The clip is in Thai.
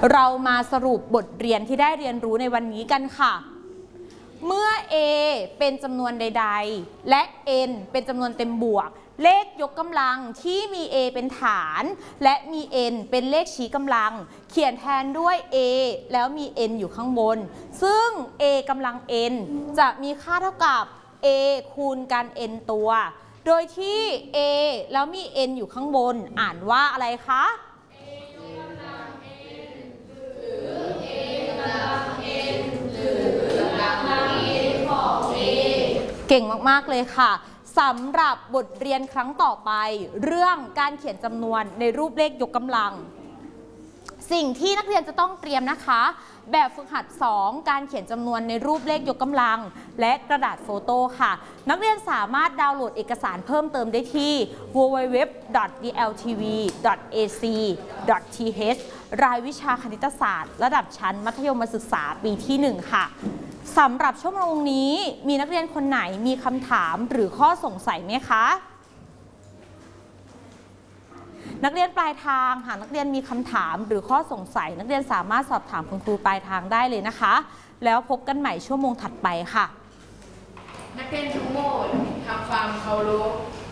เรามาสรุปบทเรียนที่ได้เรียนรู้ในวันนี้กันค่ะเมื่อ a เป็นจำนวนใดๆและ n เป็นจำนวนเต็มบวกเลขยกกำลังที่มี a เป็นฐานและมี n เป็นเลขชี้กำลังเขียนแทนด้วย a แล้วมี n อยู่ข้างบนซึ่ง a กำลัง n จะมีค่าเท่ากับ a คูณกัน n ตัวโดยที่ a แล้วมี n อยู่ข้างบนอ่านว่าอะไรคะเก่งมากๆเลยค่ะสำหรับบทเรียนครั้งต่อไปเรื่องการเขียนจำนวนในรูปเลขยกกำลังสิ่งที่นักเรียนจะต้องเตรียมนะคะแบบฝึกหัด 2 การเขียนจำนวนในรูปเลขยกกำลังและกระดาษโฟโต้ค่ะนักเรียนสามารถดาวน์โหลดเอกสารเพิ่มเติมได้ที่ www.dltv.ac.th รายวิชาคณิตศาสตร์ระดับชั้นมัธยมศึกษาปีที่ 1 ค่ะสำหรับชั่วโมงนี้มีนักเรียนคนไหนมีคำถามหรือข้อสงสัยไหมคะนักเรียนปลายทางหากนักเรียนมีคำถามหรือข้อสงสัยนักเรียนสามารถสอบถามคุณครูปลายทางได้เลยนะคะแล้วพบกันใหม่ชั่วโมงถัดไปค่ะนักเรียนทุกหมดทำความเคารพ